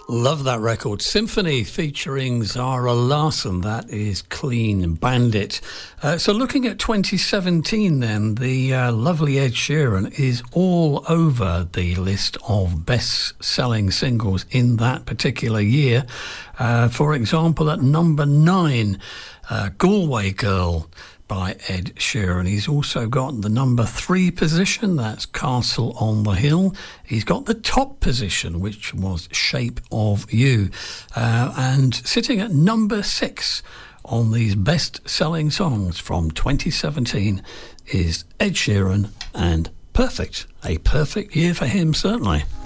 Love that record. Symphony featuring Zara Larsson. That is Clean Bandit. So looking at 2017 then, the lovely Ed Sheeran is all over the list of best-selling singles in that particular year. For example, at number 9, Galway Girl by Ed Sheeran. He's also got the number 3 position, that's Castle on the Hill. He's got the top position, which was Shape of You. And sitting at number 6 on these best-selling songs from 2017 is Ed Sheeran and Perfect. A perfect year for him, certainly.